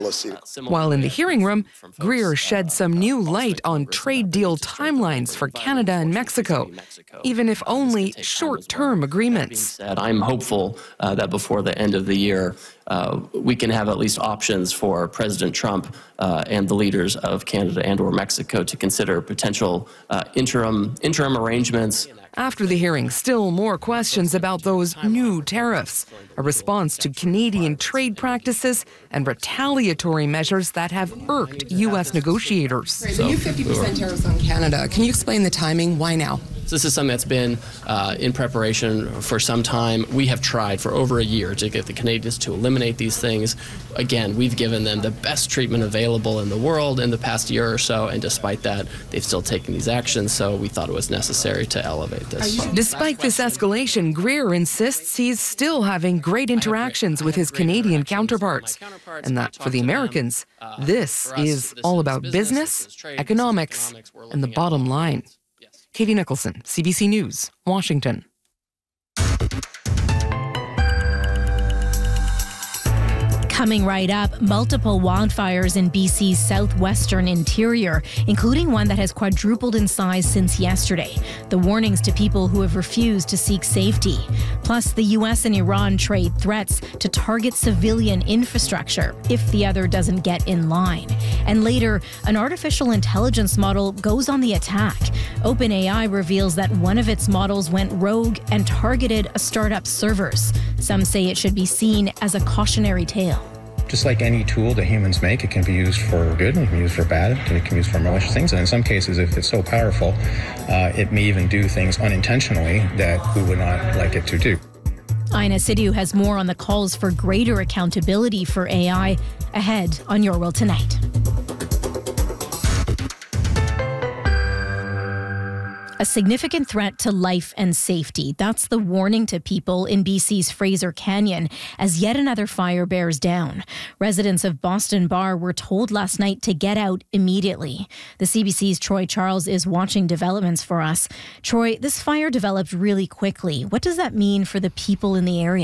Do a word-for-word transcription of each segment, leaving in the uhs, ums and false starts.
While in the hearing room, Greer shed some new light on trade deal timelines for Canada and Mexico, even if only short-term agreements. I'm hopeful uh, that before the end of the year, uh, we can have at least options for President Trump uh, and the leaders of Canada and or Mexico to consider potential uh, interim interim arrangements. After the hearing, still more questions about those new tariffs, a response to Canadian trade practices and retaliatory measures that have irked U S negotiators. Right, the new fifty percent tariffs on Canada. Can you explain the timing? Why now? So this is something that's been uh, in preparation for some time. We have tried for over a year to get the Canadians to eliminate these things. Again, we've given them the best treatment available in the world in the past year or so, and despite that, they've still taken these actions, so we thought it was necessary to elevate this. Despite this escalation, Greer insists he's still having great interactions with his Canadian counterparts, and that for the Americans, this is all about business, economics, and the bottom line. Katie Nicholson, C B C News, Washington. Coming right up, multiple wildfires in B C's southwestern interior, including one that has quadrupled in size since yesterday. The warnings to people who have refused to seek safety. Plus, the U S and Iran trade threats to target civilian infrastructure if the other doesn't get in line. And later, an artificial intelligence model goes on the attack. OpenAI reveals that one of its models went rogue and targeted a startup's servers. Some say it should be seen as a cautionary tale. Just like any tool that humans make, it can be used for good and it can be used for bad, and it can be used for malicious things. And in some cases, if it's so powerful, uh, it may even do things unintentionally that we would not like it to do. Ina Sidhu has more on the calls for greater accountability for A I ahead on Your World Tonight. A significant threat to life and safety. That's the warning to people in B C's Fraser Canyon as yet another fire bears down. Residents of Boston Bar were told last night to get out immediately. The C B C's Troy Charles is watching developments for us. Troy, this fire developed really quickly. What does that mean for the people in the area?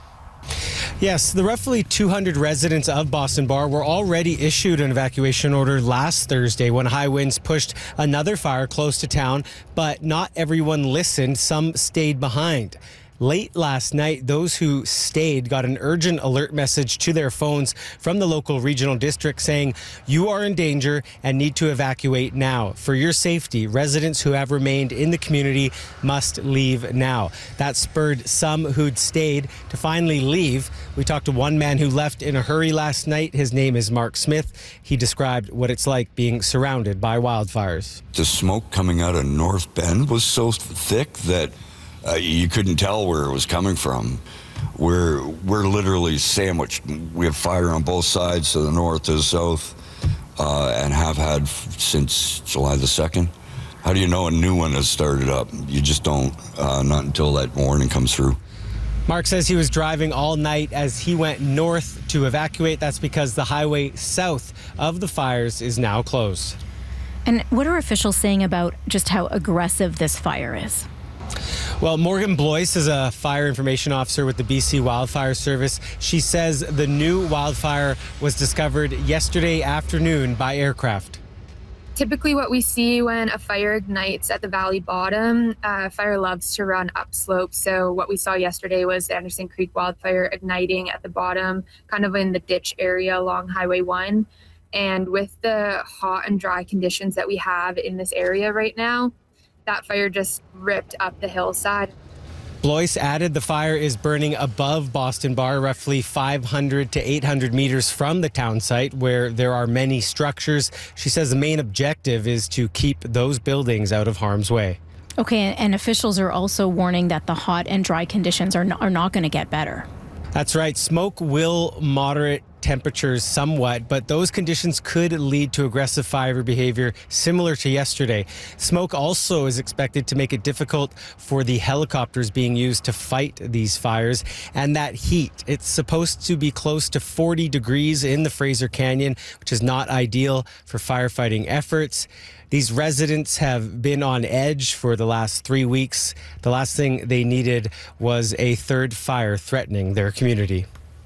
Yes, the roughly two hundred residents of Boston Bar were already issued an evacuation order last Thursday when high winds pushed another fire close to town, but not everyone listened. Some stayed behind. Late last night, those who stayed got an urgent alert message to their phones from the local regional district saying, you are in danger and need to evacuate now. For your safety, residents who have remained in the community must leave now. That spurred some who'd stayed to finally leave. We talked to one man who left in a hurry last night. His name is Mark Smith. He described what it's like being surrounded by wildfires. The smoke coming out of North Bend was so thick that Uh, you couldn't tell where it was coming from. We're we're literally sandwiched. We have fire on both sides, to the north, to the south, uh, and have had f- since July the second. How do you know a new one has started up? You just don't, uh, not until that warning comes through. Mark says he was driving all night as he went north to evacuate. That's because the highway south of the fires is now closed. And what are officials saying about just how aggressive this fire is? Well, Morgan Blois is a fire information officer with the B C Wildfire Service. She says the new wildfire was discovered yesterday afternoon by aircraft. Typically what we see when a fire ignites at the valley bottom, uh, fire loves to run upslope. So what we saw yesterday was the Anderson Creek wildfire igniting at the bottom, kind of in the ditch area along Highway one. And with the hot and dry conditions that we have in this area right now, that fire just ripped up the hillside. Blois added the fire is burning above Boston Bar, roughly five hundred to eight hundred meters from the town site where there are many structures. She says the main objective is to keep those buildings out of harm's way. Okay, and officials are also warning that the hot and dry conditions are not, are not going to get better. That's right. Smoke will moderate temperatures somewhat, but those conditions could lead to aggressive fire behavior similar to yesterday. Smoke also is expected to make it difficult for the helicopters being used to fight these fires. And that heat, it's supposed to be close to forty degrees in the Fraser Canyon, which is not ideal for firefighting efforts. These residents have been on edge for the last three weeks. The last thing they needed was a third fire threatening their community.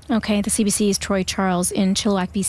Okay, the C B C's Troy Charles in Chilliwack, B C.